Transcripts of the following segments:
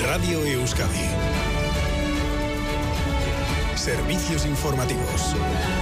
Radio Euskadi. Servicios informativos.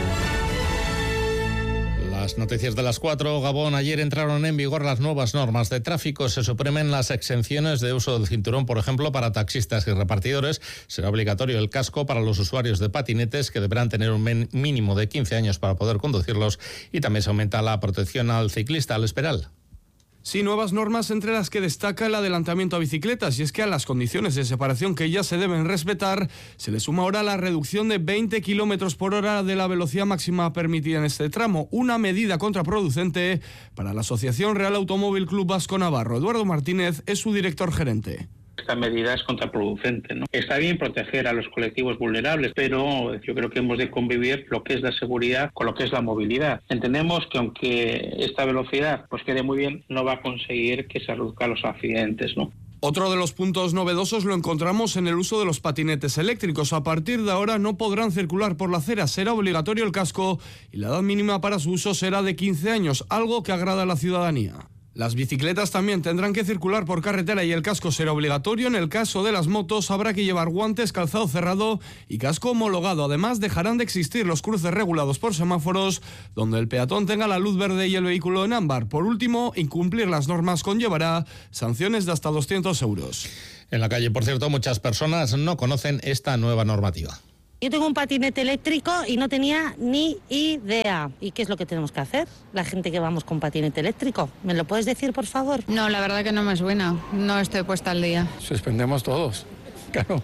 Las noticias de las 4. Gabón, ayer entraron en vigor las nuevas normas de tráfico. Se suprimen las exenciones de uso del cinturón, por ejemplo, para taxistas y repartidores. Será obligatorio el casco para los usuarios de patinetes, que deberán tener un mínimo de 15 años para poder conducirlos. Y también se aumenta la protección al ciclista, al esperal. Sí, nuevas normas entre las que destaca el adelantamiento a bicicletas, y es que a las condiciones de separación que ya se deben respetar se le suma ahora la reducción de 20 km por hora de la velocidad máxima permitida en este tramo, una medida contraproducente para la Asociación Real Automóvil Club Vasco Navarro. Eduardo Martínez es su director gerente. Esta medida es contraproducente, ¿no? Está bien proteger a los colectivos vulnerables, pero yo creo que hemos de convivir lo que es la seguridad con lo que es la movilidad. Entendemos que aunque esta velocidad pues quede muy bien, no va a conseguir que se reduzcan los accidentes, ¿no? Otro de los puntos novedosos lo encontramos en el uso de los patinetes eléctricos. A partir de ahora no podrán circular por la acera, será obligatorio el casco y la edad mínima para su uso será de 15 años, algo que agrada a la ciudadanía. Las bicicletas también tendrán que circular por carretera y el casco será obligatorio. En el caso de las motos habrá que llevar guantes, calzado cerrado y casco homologado. Además, dejarán de existir los cruces regulados por semáforos, donde el peatón tenga la luz verde y el vehículo en ámbar. Por último, incumplir las normas conllevará sanciones de hasta 200 euros. En la calle, por cierto, muchas personas no conocen esta nueva normativa. Yo tengo un patinete eléctrico y no tenía ni idea. ¿Y qué es lo que tenemos que hacer? La gente que vamos con patinete eléctrico. ¿Me lo puedes decir, por favor? No, la verdad que no me suena. No estoy puesta al día. Suspendemos todos, claro.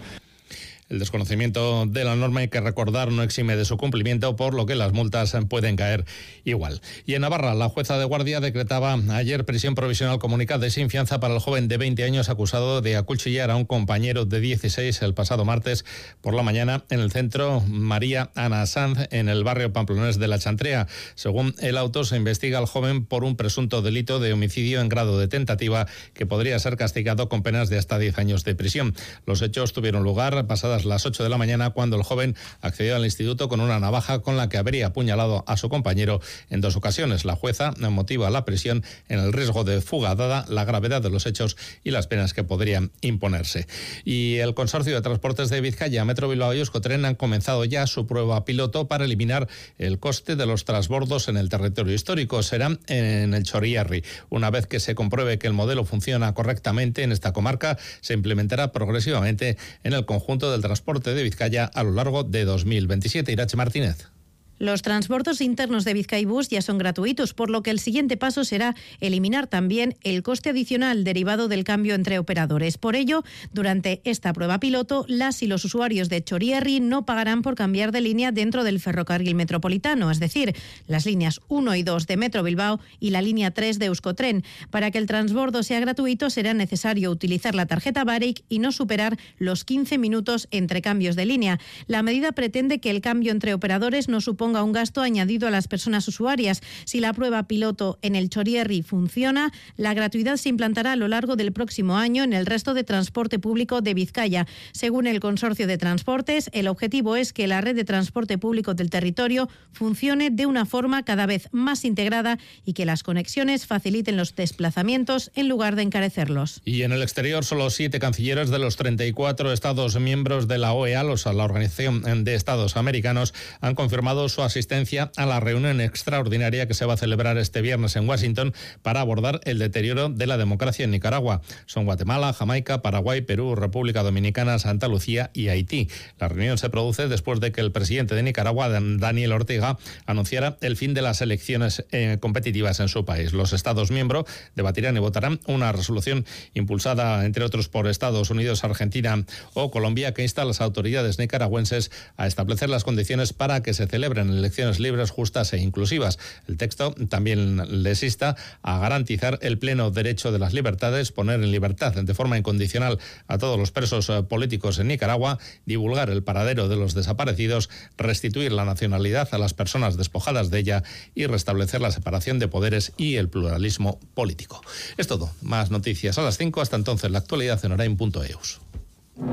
El desconocimiento de la norma, hay que recordar, no exime de su cumplimiento, por lo que las multas pueden caer igual. Y en Navarra, la jueza de guardia decretaba ayer prisión provisional comunicada y sin fianza para el joven de 20 años acusado de acuchillar a un compañero de 16 el pasado martes por la mañana en el centro María Ana Sanz, en el barrio pamplonés de La Chantrea. Según el auto, se investiga al joven por un presunto delito de homicidio en grado de tentativa que podría ser castigado con penas de hasta 10 años de prisión. Los hechos tuvieron lugar pasadas las 8 de la mañana, cuando el joven accedió al instituto con una navaja con la que habría apuñalado a su compañero en 2 ocasiones. La jueza motiva la prisión en el riesgo de fuga, dada la gravedad de los hechos y las penas que podrían imponerse. Y el Consorcio de Transportes de Vizcaya, Metro Bilbao y Euskotren han comenzado ya su prueba piloto para eliminar el coste de los transbordos en el territorio histórico. Será en el Chorierri. Una vez que se compruebe que el modelo funciona correctamente en esta comarca, se implementará progresivamente en el conjunto del transporte de Vizcaya a lo largo de 2027. Irache Martínez. Los transbordos internos de Bizkaibus ya son gratuitos, por lo que el siguiente paso será eliminar también el coste adicional derivado del cambio entre operadores. Por ello, durante esta prueba piloto, las y los usuarios de Chorierri no pagarán por cambiar de línea dentro del ferrocarril metropolitano, es decir, las líneas 1 y 2 de Metro Bilbao y la línea 3 de Euskotren. Para que el transbordo sea gratuito, será necesario utilizar la tarjeta Barik y no superar los 15 minutos entre cambios de línea. La medida pretende que el cambio entre operadores no suponga un gasto añadido a las personas usuarias. Si la prueba piloto en el Chorierri funciona, la gratuidad se implantará a lo largo del próximo año en el resto de transporte público de Vizcaya. Según el Consorcio de Transportes, el objetivo es que la red de transporte público del territorio funcione de una forma cada vez más integrada y que las conexiones faciliten los desplazamientos en lugar de encarecerlos. Y en el exterior, solo 7 cancilleres de los 34 Estados miembros de la OEA, la Organización de Estados Americanos, han confirmado su asistencia a la reunión extraordinaria que se va a celebrar este viernes en Washington para abordar el deterioro de la democracia en Nicaragua. Son Guatemala, Jamaica, Paraguay, Perú, República Dominicana, Santa Lucía y Haití. La reunión se produce después de que el presidente de Nicaragua, Daniel Ortega, anunciara el fin de las elecciones competitivas en su país. Los Estados miembros debatirán y votarán una resolución impulsada, entre otros, por Estados Unidos, Argentina o Colombia, que insta a las autoridades nicaragüenses a establecer las condiciones para que se celebren elecciones libres, justas e inclusivas. El texto también les insta a garantizar el pleno derecho de las libertades, poner en libertad de forma incondicional a todos los presos políticos en Nicaragua, divulgar el paradero de los desaparecidos, restituir la nacionalidad a las personas despojadas de ella y restablecer la separación de poderes y el pluralismo político. Es todo. Más noticias a las 5. Hasta entonces, la actualidad en orain.eus.